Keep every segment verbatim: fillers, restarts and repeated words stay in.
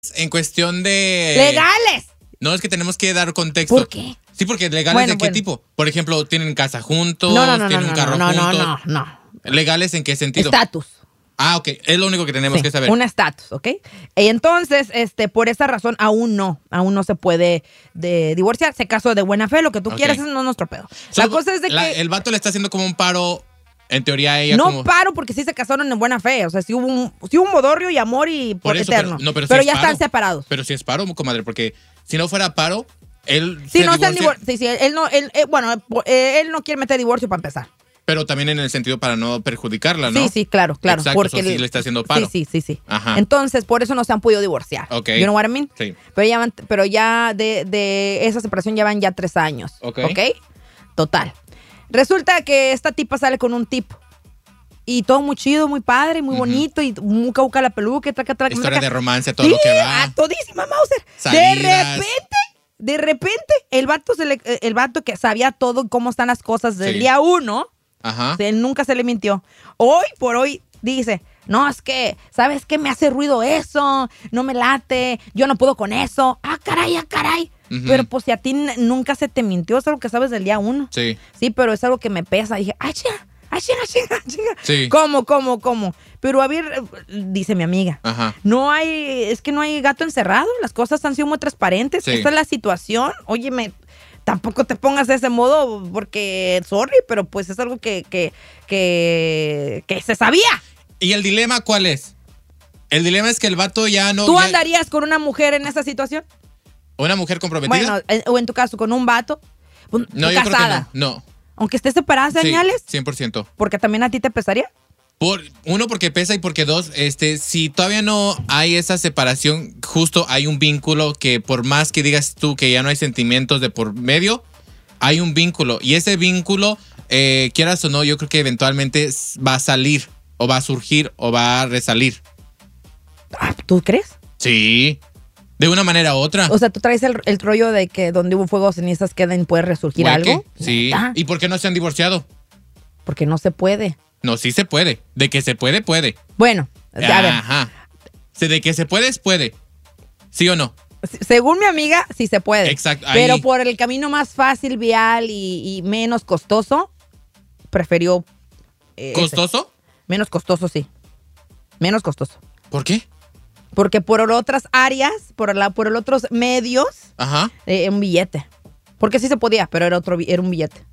En cuestión de... ¡Legales! No, es que tenemos que dar contexto. ¿Por qué? Sí, porque legales Bueno, de qué bueno. tipo. Por ejemplo, ¿tienen casa juntos? No, no, no, ¿Tienen no, un no, carro no, no, juntos? no, no. ¿Legales en qué sentido? Estatus. Ah, ok. Es lo único que tenemos Sí, que saber. un estatus, ¿ok? Y entonces, este, por esa razón, aún no, aún no se puede de, divorciar. Se casó de buena fe, lo que tú Ok. quieras, eso no es nuestro pedo. La So, cosa es de la- que el vato le está haciendo como un paro, en teoría, a ella no como... paro porque sí se casaron en buena fe. O sea, sí hubo un, sí hubo un modorrio y amor y por, Por eso, eterno. pero- no, pero sí pero es ya paro. están separados. Pero si es paro, comadre, porque si no fuera paro, él Sí, se no se han divorcia, divor- sí, sí, él no, él, eh, bueno, eh, él no quiere meter divorcio para empezar. pero también en el sentido para no perjudicarla, ¿no? Sí, sí, claro, claro. Exacto, porque so sí el- le está haciendo paro. Sí, sí, sí, sí. Ajá. Entonces, por eso no se han podido divorciar. Ok. You know what I mean? Sí. Pero ya, van- pero ya de, de esa separación ya van ya tres años. Ok. ¿Ok? Total. Resulta que esta tipa sale con un tipo. Y todo muy chido, muy padre, muy Ujú. bonito. Y muca, buca la peluca, y traca, traca, Historia traca. de romance, todo Sí, lo que va. a todísima, Mauser. Salidas. De repente, de repente, el vato, se le- el vato que sabía todo cómo están las cosas del Sí. día uno, Ajá. o sea, él nunca se le mintió. Hoy por hoy dice, no, es que, ¿sabes qué? Me hace ruido eso, no me late, yo no puedo con eso. Ah, caray, ah, caray. Ujú. Pero pues si a ti n- nunca se te mintió, es algo que sabes del día uno. Sí. Sí, pero es algo que me pesa. Dije, ay, chinga, ay, chinga, chinga, chinga. Sí. ¿Cómo, cómo, cómo? Pero a ver, eh, dice mi amiga, Ajá. no hay, es que no hay gato encerrado, las cosas han sido muy transparentes. Sí. Esta es la situación. Óyeme, tampoco te pongas de ese modo porque, sorry, pero pues es algo que, que, que, que se sabía. ¿Y el dilema cuál es? El dilema es que el vato ya no... ¿Tú ya- andarías con una mujer en esa situación? ¿Una mujer comprometida? Bueno, eh, o en tu caso, con un vato, un- no, yo casada. creo que no. No. Aunque estés separada, Sí, señales, cien por ciento. porque también a ti te pesaría. Por, uno, porque pesa y porque dos, este, si todavía no hay esa separación, justo hay un vínculo que por más que digas tú que ya no hay sentimientos de por medio, hay un vínculo. Y ese vínculo, eh, quieras o no, yo creo que eventualmente s- va a salir, o va a surgir, o va a resalir. Ah, ¿tú crees? Sí, de una manera u otra. O sea, tú traes el, el rollo de que donde hubo fuego, cenizas queden, puede resurgir Puede algo. que, sí. ¿Neta? ¿Y por qué no se han divorciado? Porque no se puede. No, sí se puede. De que se puede, puede. Bueno, a ver, Ajá. Sí, de que se puede, es puede. ¿Sí o no? s- según mi amiga, sí se puede. Exacto, ahí. Pero por el camino más fácil, vial y, y menos costoso, prefirió. eh, ese. ¿Costoso? Menos costoso, sí. Menos costoso. ¿Por qué? Porque por otras áreas, por, la, por el otros medios, Ajá. eh, un billete. Porque sí se podía, pero era, otro, bi- era un billete.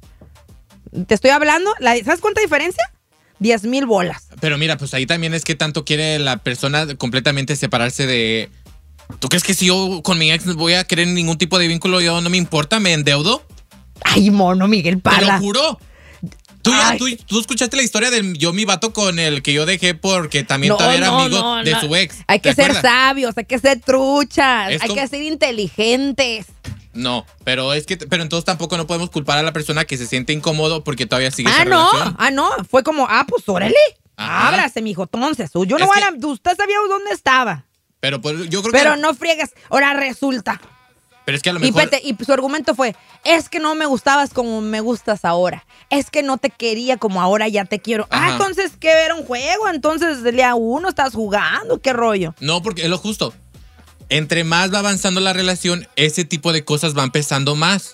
Te estoy hablando, la, ¿sabes cuánta diferencia? diez mil bolas. Pero mira, pues ahí también es que tanto quiere la persona completamente separarse de... ¿Tú crees que si yo con mi ex no voy a querer ningún tipo de vínculo, yo no me importa, me endeudo? Ay, mono, Miguel ¡Te lo Parra. juro! ¿Tú, ya- Ay. tú, tú escuchaste la historia del yo mi vato con el que yo dejé porque también No, todavía era no, amigo no, de no. su ex? Hay que ¿Te ser acuerdas? sabios, hay que ser truchas, Es hay como- que ser inteligentes. No, pero es que, pero entonces tampoco no podemos culpar a la persona que se siente incómodo porque todavía sigue Ah, esa no, relación. ah, no. Fue como, ah, pues órale. Ajá. Ábrase, mijo, entonces. Yo no Es voy que- a. Usted sabía dónde estaba. Pero pues, yo creo Pero que... no friegues. Ahora resulta. Pero es que a lo Y, mejor... pete- y su argumento fue: es que no me gustabas como me gustas ahora. Es que no te quería como ahora ya te quiero. Ah, Ajá. entonces, ¿qué era un juego? Entonces, el día uno estás jugando. ¿Qué rollo? No, porque es lo justo. Entre más va avanzando la relación, ese tipo de cosas van pesando más.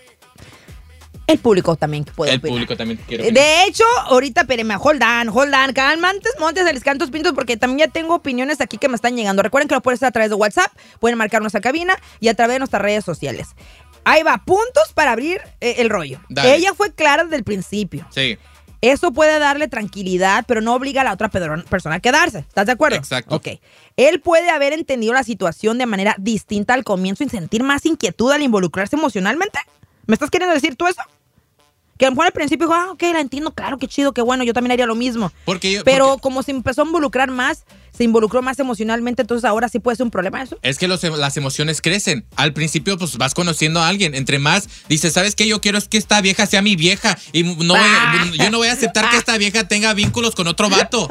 El público también puede El opinar. público también quiere opinar. De hecho, ahorita, espérenme, hold on, hold on, calmantes, montes, aliscantos, pintos, porque también ya tengo opiniones aquí que me están llegando. Recuerden que lo pueden hacer a través de WhatsApp, pueden marcarnos a cabina y a través de nuestras redes sociales. Ahí va, puntos para abrir eh, el rollo. Dale. Ella fue clara desde el principio. Sí, Eso puede darle tranquilidad, pero no obliga a la otra pedro- persona a quedarse. ¿Estás de acuerdo? Exacto. Ok. Él puede haber entendido la situación de manera distinta al comienzo y sentir más inquietud al involucrarse emocionalmente. ¿Me estás queriendo decir tú eso? Que a lo mejor al principio dijo, ah, ok, la entiendo, claro, qué chido, qué bueno, yo también haría lo mismo. porque yo- Pero porque como se empezó a involucrar más, se involucró más emocionalmente, entonces ahora sí puede ser un problema eso. es que los- las emociones crecen. Al principio, pues vas conociendo a alguien. Entre más, dices, ¿sabes qué? Yo quiero es que esta vieja sea mi vieja. Y no voy a- Ah. yo no voy a aceptar que esta vieja tenga vínculos con otro vato.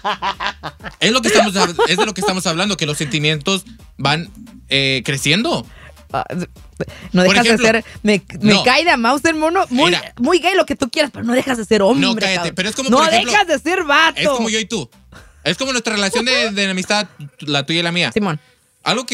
Es lo que estamos, es de lo que estamos hablando, que los sentimientos van eh, creciendo. Ah, no Por dejas ejemplo, de ser, me, me no. cae de Mauser, mono, muy, Mira. muy gay lo que tú quieras, pero no dejas de ser hombre. No, cállate, cabrón. pero es como, No por ejemplo, dejas de ser vato. Es como yo y tú. Es como nuestra relación de, de enemistad, la tuya y la mía. Simón. algo que